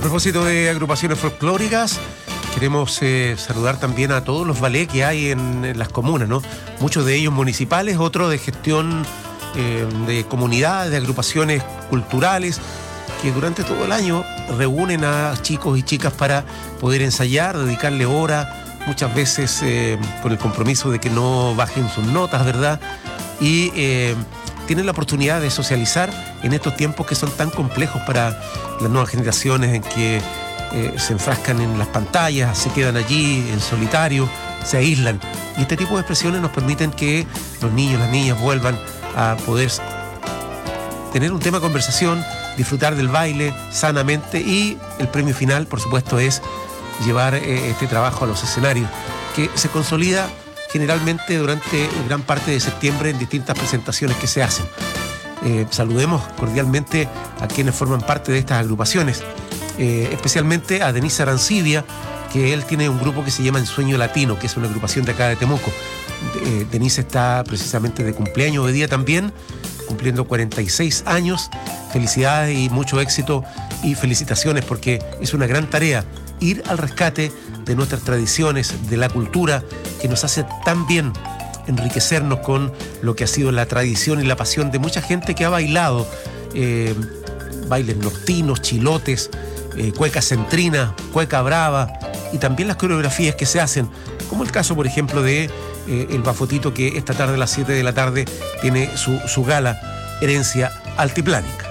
propósito de agrupaciones folclóricas, queremos saludar también a todos los ballets que hay en las comunas, ¿no? Muchos de ellos municipales, otros de gestión de comunidades, de agrupaciones culturales, que durante todo el año reúnen a chicos y chicas para poder ensayar, dedicarle horas, muchas veces con el compromiso de que no bajen sus notas, ¿verdad? Y tienen la oportunidad de socializar en estos tiempos que son tan complejos para las nuevas generaciones, en que se enfrascan en las pantallas, se quedan allí en solitario, se aíslan. Y este tipo de expresiones nos permiten que los niños, las niñas vuelvan a poder tener un tema de conversación, disfrutar del baile sanamente, y el premio final, por supuesto, es llevar este trabajo a los escenarios, que se consolida generalmente durante gran parte de septiembre en distintas presentaciones que se hacen. Saludemos cordialmente a quienes forman parte de estas agrupaciones, especialmente a Denis Arancibia, que él tiene un grupo que se llama Ensueño Latino, que es una agrupación de acá de Temuco. Denis está precisamente de cumpleaños hoy día también, cumpliendo 46 años. Felicidades y mucho éxito y felicitaciones, porque es una gran tarea ir al rescate de nuestras tradiciones, de la cultura que nos hace tan bien, enriquecernos con lo que ha sido la tradición y la pasión de mucha gente que ha bailado bailes nortinos, chilotes, cueca centrina, cueca brava, y también las coreografías que se hacen, como el caso, por ejemplo, de el Bafotito, que esta tarde a las 7 de la tarde tiene su gala Herencia Altiplánica.